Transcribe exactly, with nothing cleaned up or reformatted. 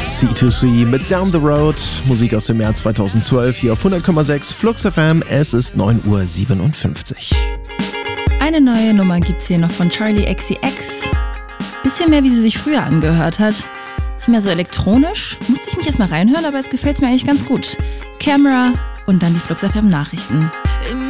C zwei C mit Down the Road, Musik aus dem Jahr zweitausendzwölf, hier auf hundert Komma sechs Flux F M, es ist neun Uhr siebenundfünfzig. Eine neue Nummer gibt's hier noch von Charli X C X. Bisschen mehr, wie sie sich früher angehört hat. Nicht mehr so elektronisch, musste ich mich erstmal reinhören, aber es gefällt mir eigentlich ganz gut. Camera und dann die Flux F M Nachrichten. In